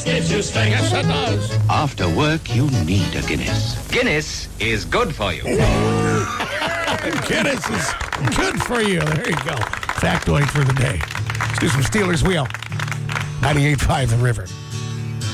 gives you strength. Yes, it does. After work, you need a Guinness. Guinness is good for you. Guinness is good for you. There you go. Factoid for the day. Let's do some Steelers Wheel. 98.5 The River.